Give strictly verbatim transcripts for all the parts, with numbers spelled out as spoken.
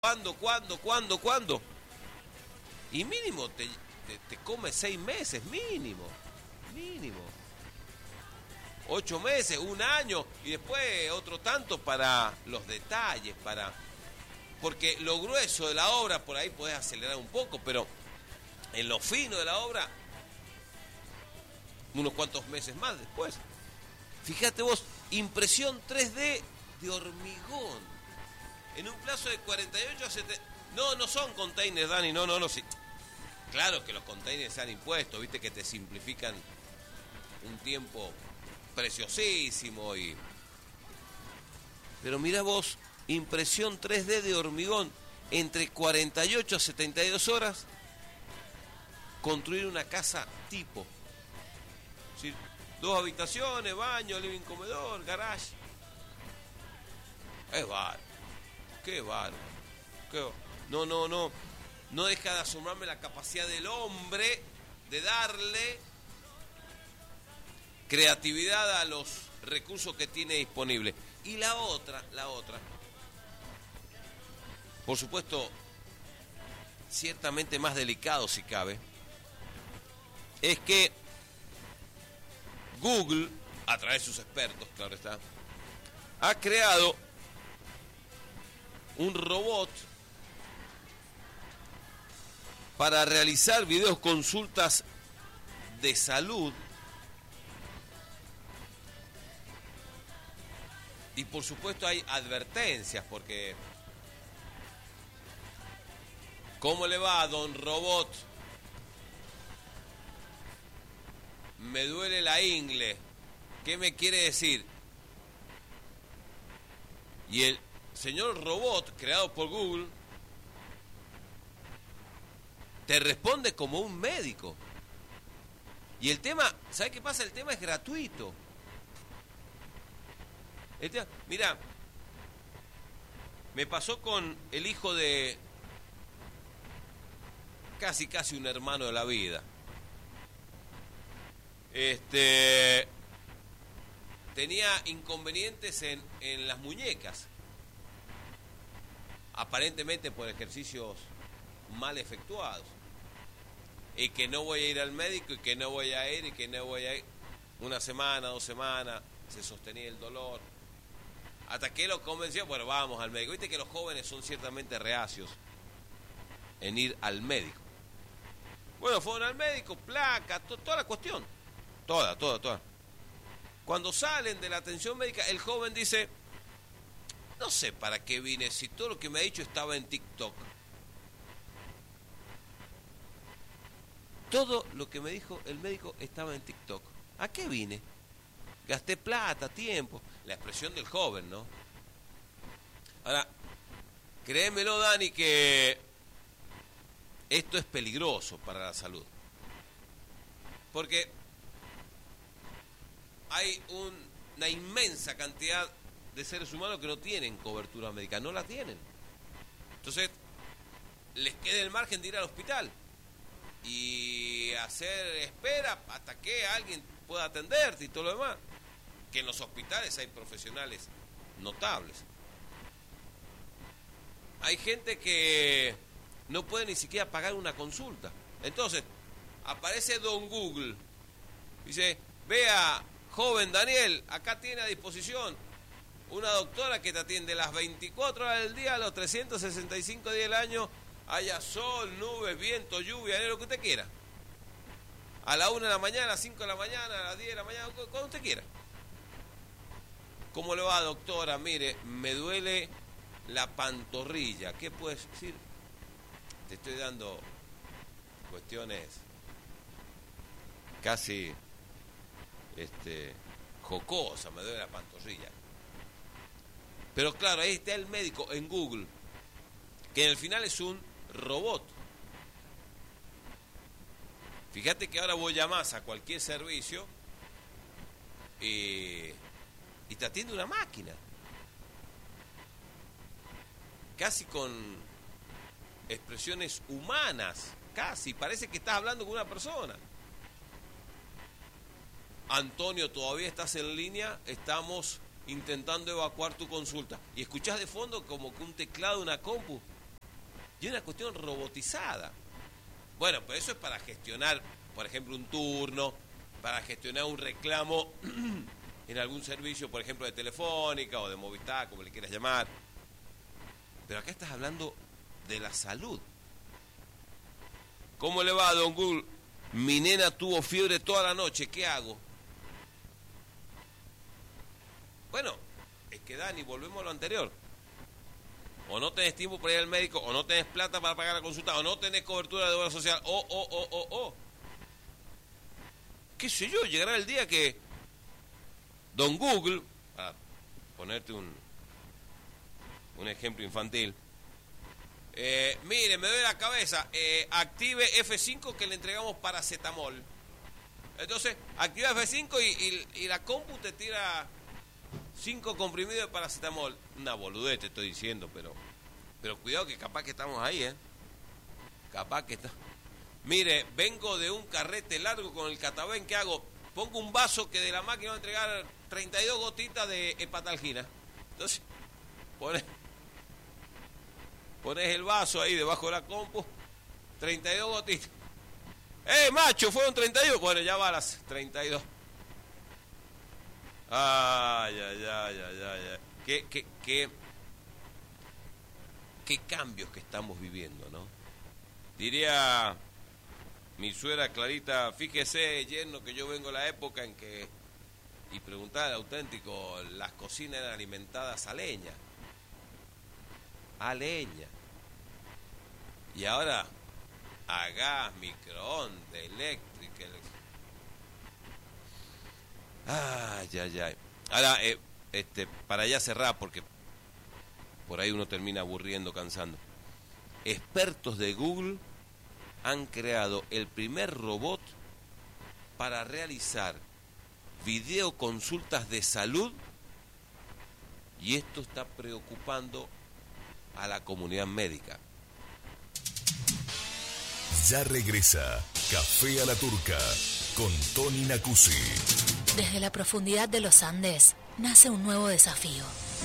¿Cuándo, cuándo, cuándo, cuándo? Y mínimo te, te, te come seis meses, mínimo, mínimo. Ocho meses, un año y después otro tanto para los detalles, para... Porque lo grueso de la obra, por ahí podés acelerar un poco, pero en lo fino de la obra, unos cuantos meses más después. Fíjate vos, impresión tres D de hormigón. En un plazo de cuarenta y ocho a setenta... No, no son containers, Dani, no, no, no, sí. Claro que los containers se han impuesto, viste que te simplifican un tiempo preciosísimo y... Pero mira vos, impresión tres D de hormigón, entre cuarenta y ocho a setenta y dos horas, construir una casa tipo. ¿Sí? Dos habitaciones, baño, living, comedor, garage. Es bárbaro. Qué bárbaro. Qué... No, no, no. No deja de asombrarme la capacidad del hombre de darle creatividad a los recursos que tiene disponibles. Y la otra, la otra, por supuesto, ciertamente más delicado si cabe, es que Google, a través de sus expertos, claro está, ha creado un robot para realizar videoconsultas de salud. Y por supuesto hay advertencias, porque ¿cómo le va a don Robot? Me duele la ingle. ¿Qué me quiere decir? Y el señor Robot, creado por Google, te responde como un médico. Y el tema, ¿sabes qué pasa? El tema es gratuito. El tema, mira, me pasó con el hijo de casi, casi un hermano de la vida. Este... Tenía inconvenientes en, en las muñecas. Aparentemente por ejercicios mal efectuados. Y que no voy a ir al médico, y que no voy a ir, y que no voy a ir. Una semana, dos semanas, se sostenía el dolor. Hasta que lo convenció, bueno, vamos al médico. Viste que los jóvenes son ciertamente reacios en ir al médico. Bueno, fueron al médico, placa, to, toda la cuestión. Toda, toda, toda. Cuando salen de la atención médica, el joven dice, no sé para qué vine, si todo lo que me ha dicho estaba en TikTok. Todo lo que me dijo el médico estaba en TikTok. ¿A qué vine? Gasté plata, tiempo. La expresión del joven, ¿no? Ahora, créemelo, Dani, que esto es peligroso para la salud. Porque hay un, una inmensa cantidad de seres humanos que no tienen cobertura médica, no la tienen. Entonces, les queda el margen de ir al hospital y hacer espera hasta que alguien pueda atenderte y todo lo demás. Que en los hospitales hay profesionales notables. Hay gente que no puede ni siquiera pagar una consulta. Entonces, aparece don Google. Dice, vea, joven Daniel, acá tiene a disposición una doctora que te atiende las veinticuatro horas del día, los trescientos sesenta y cinco días del año, haya sol, nubes, viento, lluvia, lo que usted quiera. A la una de la mañana, a las cinco de la mañana, a las diez de la mañana, cuando usted quiera. ¿Cómo le va, doctora? Mire, me duele la pantorrilla. ¿Qué puedes decir? Te estoy dando cuestiones casi este, jocosas. Me duele la pantorrilla. Pero claro, ahí está el médico en Google, que en el final es un robot. Fíjate que ahora vos llamás a cualquier servicio y... y te atiende una máquina. Casi con expresiones humanas. Casi. Parece que estás hablando con una persona. Antonio, ¿todavía estás en línea? Estamos intentando evacuar tu consulta. Y escuchás de fondo como que un teclado de una compu. y una cuestión robotizada. Bueno, pues eso es para gestionar, por ejemplo, un turno, para gestionar un reclamo en algún servicio, por ejemplo, de Telefónica o de Movistar, como le quieras llamar. Pero acá estás hablando de la salud. ¿Cómo le va a don Google? Mi nena tuvo fiebre toda la noche, ¿qué hago? Bueno, es que Dani, volvemos a lo anterior. O no tenés tiempo para ir al médico, o no tenés plata para pagar la consulta, o no tenés cobertura de obra social, o, o, o, o, o. ¿Qué sé yo? Llegará el día que don Google, para ponerte un, un ejemplo infantil, eh, mire, me duele la cabeza, eh, active F cinco que le entregamos paracetamol. Entonces, activa F cinco y, y, y la compu te tira cinco comprimidos de paracetamol. Una boludez te estoy diciendo, pero pero cuidado que capaz que estamos ahí, ¿eh? Capaz que está. Mire, vengo de un carrete largo con el Cataben, ¿qué hago? Pongo un vaso que de la máquina va a entregar treinta y dos gotitas de hepatalgina. Entonces, pones, pones el vaso ahí debajo de la compu, treinta y dos gotitas. ¡Eh, macho! Fueron treinta y dos. Bueno, ya va a las treinta y dos. Ay, ay, ay, ay, ay, ay. ¿Qué, qué, qué, qué cambios que estamos viviendo, ¿no? Diría mi suegra Clarita, fíjese, yerno, que yo vengo de la época en que, y preguntaba al auténtico, las cocinas eran alimentadas a leña. A leña. Y ahora, a gas, microondas, eléctrica. Ay, ay, ay. Ahora, eh, este, para ya cerrar, porque por ahí uno termina aburriendo, cansando. Expertos de Google han creado el primer robot para realizar videoconsultas de salud, y esto está preocupando a la comunidad médica. Ya regresa Café a la Turca con Tony Nacuzzi. Desde la profundidad de los Andes nace un nuevo desafío.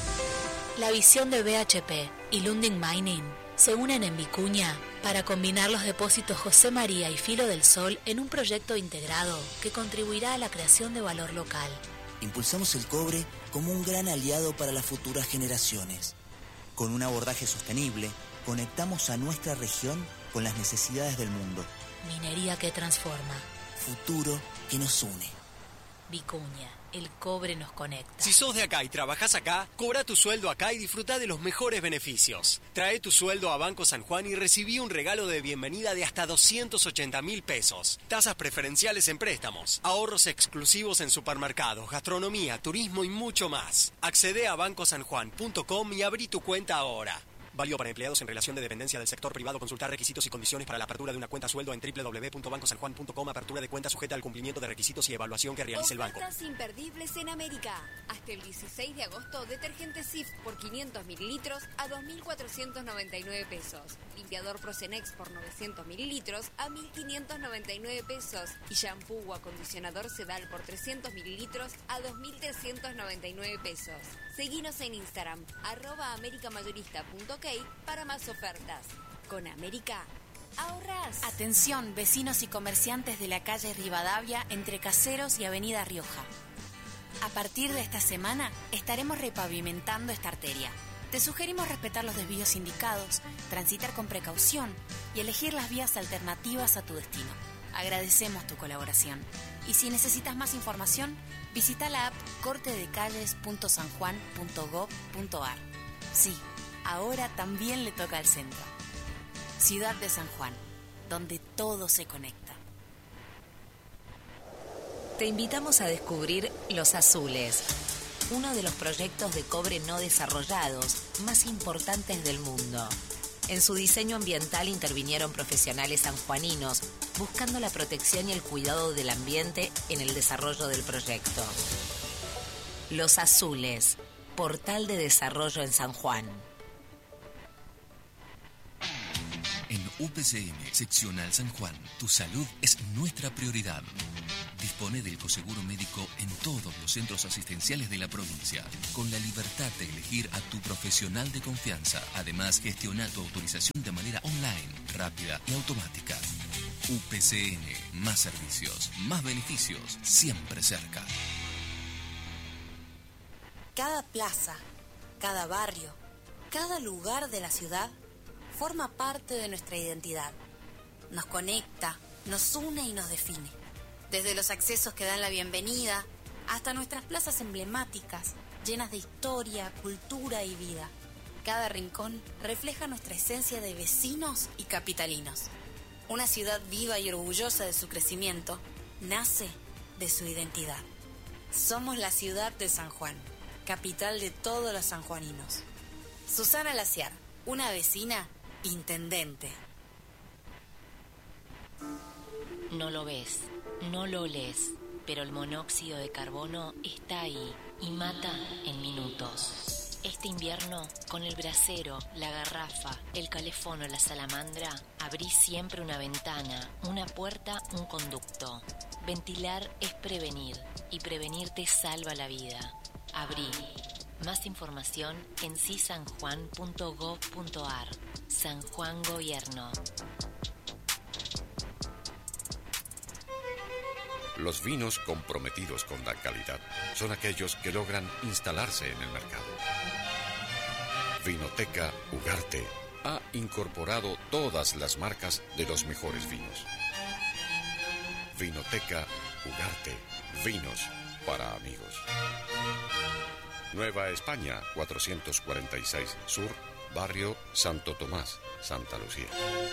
La visión de B H P y Lundin Mining se unen en Vicuña para combinar los depósitos José María y Filo del Sol en un proyecto integrado que contribuirá a la creación de valor local. Impulsamos el cobre como un gran aliado para las futuras generaciones. Con un abordaje sostenible, conectamos a nuestra región con las necesidades del mundo. Minería que transforma. Futuro que nos une. Vicuña, el cobre nos conecta. Si sos de acá y trabajás acá, cobra tu sueldo acá y disfruta de los mejores beneficios. Trae tu sueldo a Banco San Juan y recibí un regalo de bienvenida de hasta doscientos ochenta mil pesos. Tasas preferenciales en préstamos, ahorros exclusivos en supermercados, gastronomía, turismo y mucho más. Accede a banco san juan punto com y abrí tu cuenta ahora. Válido para empleados en relación de dependencia del sector privado. Consultar requisitos y condiciones para la apertura de una cuenta sueldo en doble u doble u doble u punto banco san juan punto com. Apertura de cuenta sujeta al cumplimiento de requisitos y evaluación que realice el banco. Ofertas imperdibles en América. Hasta el dieciséis de agosto, detergente Cif por quinientos mililitros a dos mil cuatrocientos noventa y nueve pesos. Limpiador Procenex por novecientos mililitros a mil quinientos noventa y nueve pesos. Y shampoo o acondicionador Sedal por trescientos mililitros a dos mil trescientos noventa y nueve pesos. Seguinos en Instagram, arroba americamayorista punto ok para más ofertas. Con América, ahorras. Atención, vecinos y comerciantes de la calle Rivadavia, entre Caseros y Avenida Rioja. A partir de esta semana estaremos repavimentando esta arteria. Te sugerimos respetar los desvíos indicados, transitar con precaución y elegir las vías alternativas a tu destino. Agradecemos tu colaboración. Y si necesitas más información, visita la app corte de calles punto san juan punto gob punto ar. Sí, ahora también le toca al centro. Ciudad de San Juan, donde todo se conecta. Te invitamos a descubrir Los Azules, uno de los proyectos de cobre no desarrollados más importantes del mundo. En su diseño ambiental intervinieron profesionales sanjuaninos, buscando la protección y el cuidado del ambiente en el desarrollo del proyecto. Los Azules, portal de desarrollo en San Juan. En U P C M, Seccional San Juan. Tu salud es nuestra prioridad. Dispone del coseguro médico en todos los centros asistenciales de la provincia, con la libertad de elegir a tu profesional de confianza. Además, gestiona tu autorización de manera online, rápida y automática. U P C N, más servicios, más beneficios, siempre cerca. Cada plaza, cada barrio, cada lugar de la ciudad forma parte de nuestra identidad. Nos conecta, nos une y nos define. Desde los accesos que dan la bienvenida hasta nuestras plazas emblemáticas, llenas de historia, cultura y vida. Cada rincón refleja nuestra esencia de vecinos y capitalinos. Una ciudad viva y orgullosa de su crecimiento nace de su identidad. Somos la ciudad de San Juan, capital de todos los sanjuaninos. Susana Laciar, una vecina intendente. No lo ves, no lo olés, pero el monóxido de carbono está ahí y mata en minutos. Este invierno, con el brasero, la garrafa, el calefón o la salamandra, abrí siempre una ventana, una puerta, un conducto. Ventilar es prevenir, y prevenir te salva la vida. Abrí. Más información en cisanjuan punto gov punto ar. San Juan Gobierno. Los vinos comprometidos con la calidad son aquellos que logran instalarse en el mercado. Vinoteca Ugarte ha incorporado todas las marcas de los mejores vinos. Vinoteca Ugarte, vinos para amigos. Nueva España, cuatrocientos cuarenta y seis Sur, Barrio Santo Tomás, Santa Lucía.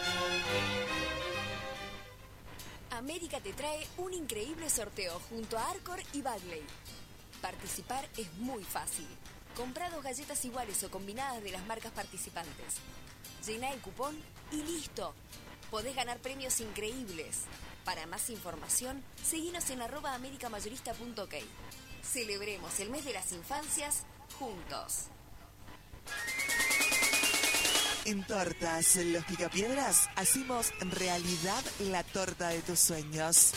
América te trae un increíble sorteo junto a Arcor y Bagley. Participar es muy fácil. Comprá dos galletas iguales o combinadas de las marcas participantes. Llená el cupón y listo. Podés ganar premios increíbles. Para más información, seguinos en arroba americamayorista punto ok. Celebremos el mes de las infancias juntos. En Tortas Los Picapiedras hacemos realidad la torta de tus sueños.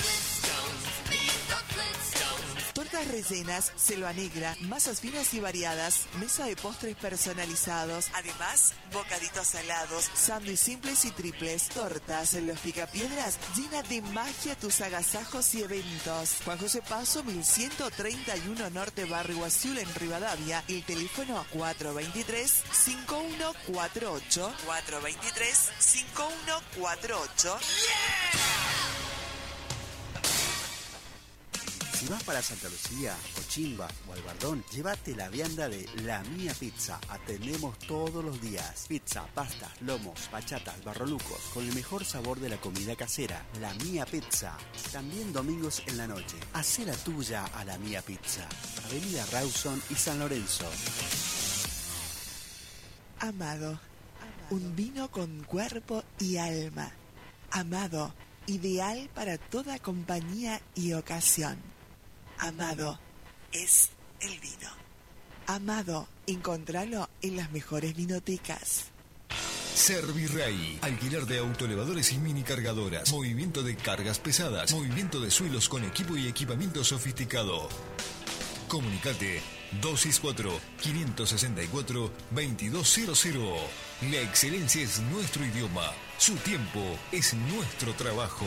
Tortas rellenas, selva negra, masas finas y variadas, mesa de postres personalizados, además bocaditos salados, sándwiches simples y triples. Tortas Los Picapiedras llena de magia tus agasajos y eventos. Juan José Paso, mil ciento treinta y uno Norte, Barrio Azul, en Rivadavia. El teléfono cuatro dos tres, cinco uno cuatro ocho. cuatro dos tres, cinco uno cuatro ocho. Si vas para Santa Lucía, Cochimba o Albardón, llévate la vianda de La Mía Pizza. Atendemos todos los días. Pizza, pastas, lomos, bachatas, barrolucos, con el mejor sabor de la comida casera. La Mía Pizza. También domingos en la noche. Hacé la tuya a La Mía Pizza. Avenida Rawson y San Lorenzo. Amado, un vino con cuerpo y alma. Amado, ideal para toda compañía y ocasión. Amado es el vino. Amado, encontralo en las mejores vinotecas. Servirrey, alquiler de autoelevadores y mini cargadoras, movimiento de cargas pesadas, movimiento de suelos con equipo y equipamiento sofisticado. Comunicate dos seis cuatro, cinco seis cuatro, dos dos cero cero. La excelencia es nuestro idioma, su tiempo es nuestro trabajo.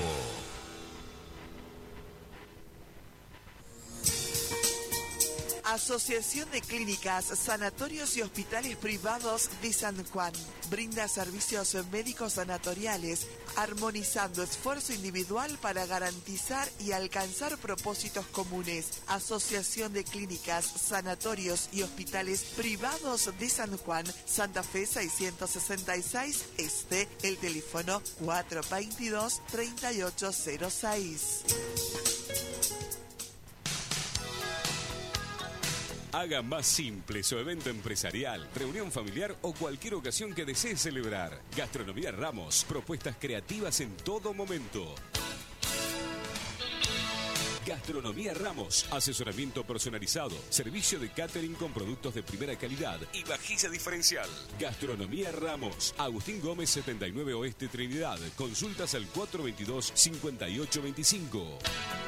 Asociación de Clínicas, Sanatorios y Hospitales Privados de San Juan. Brinda servicios médicos sanatoriales, armonizando esfuerzo individual para garantizar y alcanzar propósitos comunes. Asociación de Clínicas, Sanatorios y Hospitales Privados de San Juan, Santa Fe seiscientos sesenta y seis Este, el teléfono cuatro veintidós, treinta y ocho cero seis. Haga más simple su evento empresarial, reunión familiar o cualquier ocasión que desee celebrar. Gastronomía Ramos, propuestas creativas en todo momento. Gastronomía Ramos, asesoramiento personalizado, servicio de catering con productos de primera calidad y vajilla diferencial. Gastronomía Ramos, Agustín Gómez setenta y nueve Oeste Trinidad. Consultas al cuatro veintidós, cincuenta y ocho veinticinco.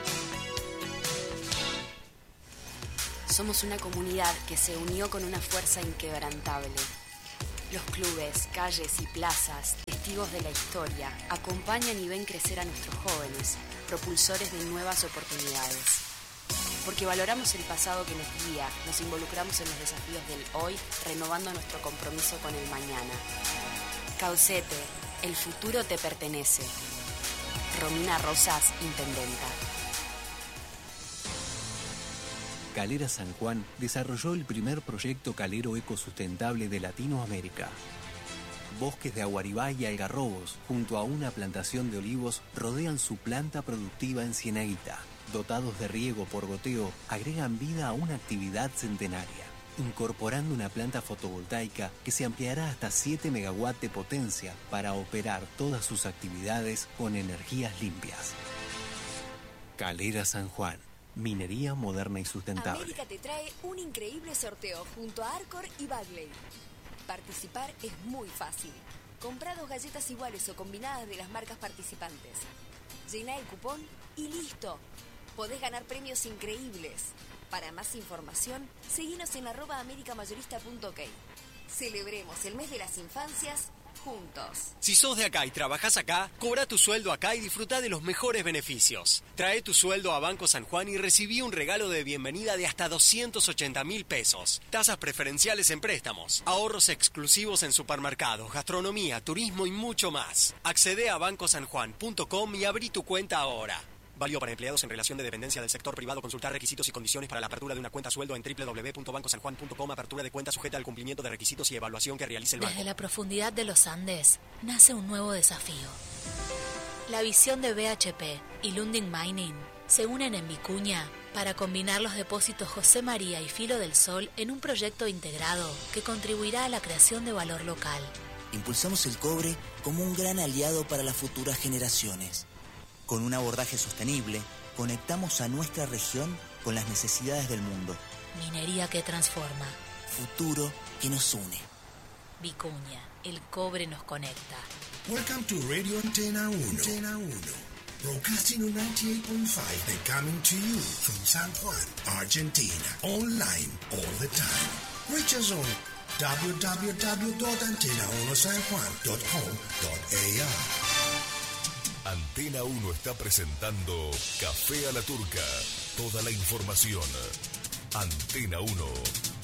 Somos una comunidad que se unió con una fuerza inquebrantable. Los clubes, calles y plazas, testigos de la historia, acompañan y ven crecer a nuestros jóvenes, propulsores de nuevas oportunidades. Porque valoramos el pasado que nos guía, nos involucramos en los desafíos del hoy, renovando nuestro compromiso con el mañana. Caucete, el futuro te pertenece. Romina Rosas, Intendenta. Calera San Juan desarrolló el primer proyecto calero ecosustentable de Latinoamérica. Bosques de aguaribá y algarrobos, junto a una plantación de olivos, rodean su planta productiva en Cieneguita. Dotados de riego por goteo, agregan vida a una actividad centenaria, incorporando una planta fotovoltaica que se ampliará hasta siete megawatts de potencia para operar todas sus actividades con energías limpias. Calera San Juan. Minería moderna y sustentable. América te trae un increíble sorteo junto a Arcor y Bagley. Participar es muy fácil. Comprá dos galletas iguales o combinadas de las marcas participantes. Llená el cupón y listo. Podés ganar premios increíbles. Para más información, seguinos en arroba americamayorista punto ok. Celebremos el mes de las infancias juntos. Si sos de acá y trabajás acá, cobra tu sueldo acá y disfruta de los mejores beneficios. Trae tu sueldo a Banco San Juan y recibí un regalo de bienvenida de hasta doscientos ochenta mil pesos. Tasas preferenciales en préstamos, ahorros exclusivos en supermercados, gastronomía, turismo y mucho más. Accede a banco san juan punto com y abrí tu cuenta ahora. Válido para empleados en relación de dependencia del sector privado. Consultar requisitos y condiciones para la apertura de una cuenta sueldo en doble u doble u doble u punto banco san juan punto com. Apertura de cuenta sujeta al cumplimiento de requisitos y evaluación que realice el banco. Desde la profundidad de los Andes nace un nuevo desafío. La visión de B H P y Lundin Mining se unen en Vicuña para combinar los depósitos José María y Filo del Sol en un proyecto integrado que contribuirá a la creación de valor local. Impulsamos el cobre como un gran aliado para las futuras generaciones. Con un abordaje sostenible, conectamos a nuestra región con las necesidades del mundo. Minería que transforma. Futuro que nos une. Vicuña, el cobre nos conecta. Welcome to Radio Antena uno. Antena uno. Broadcasting on ninety-eight point five and coming to you from San Juan, Argentina. Online all the time. Reach us on w w w punto antena uno san juan punto com punto a r. Antena uno está presentando Café a la Turca. Toda la información. Antena uno.